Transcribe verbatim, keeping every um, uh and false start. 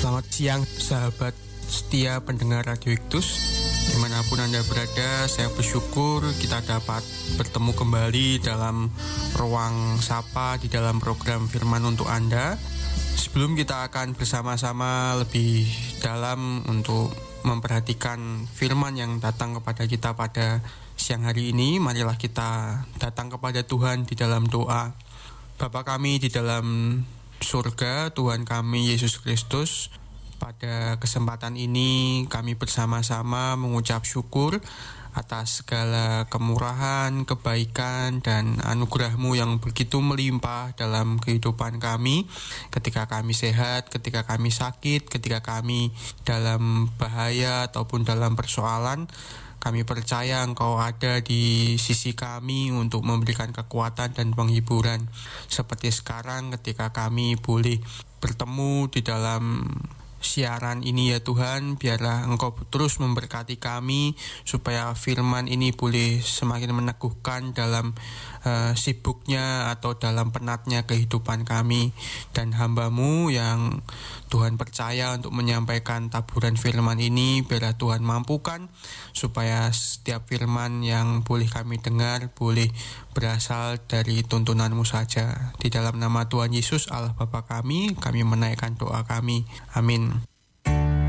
Selamat siang sahabat setia pendengar Radio Iktus. Dimanapun Anda berada, saya bersyukur kita dapat bertemu kembali dalam ruang sapa di dalam program Firman untuk Anda. Sebelum kita akan bersama-sama lebih dalam untuk memperhatikan firman yang datang kepada kita pada siang hari ini, marilah kita datang kepada Tuhan di dalam doa. Bapa kami di dalam surga, Tuhan kami Yesus Kristus, pada kesempatan ini kami bersama-sama mengucap syukur atas segala kemurahan, kebaikan, dan anugerah-Mu yang begitu melimpah dalam kehidupan kami. Ketika kami sehat, ketika kami sakit, ketika kami dalam bahaya ataupun dalam persoalan, kami percaya Engkau ada di sisi kami untuk memberikan kekuatan dan penghiburan. Seperti sekarang ketika kami boleh bertemu di dalam siaran ini ya Tuhan, biarlah Engkau terus memberkati kami supaya firman ini boleh semakin meneguhkan dalam uh, sibuknya atau dalam penatnya kehidupan kami. Dan hamba-Mu yang Tuhan percaya untuk menyampaikan taburan firman ini, biarlah Tuhan mampukan supaya setiap firman yang boleh kami dengar boleh berasal dari tuntunan-Mu saja. Di dalam nama Tuhan Yesus Allah Bapa kami, kami menaikkan doa kami. Amin.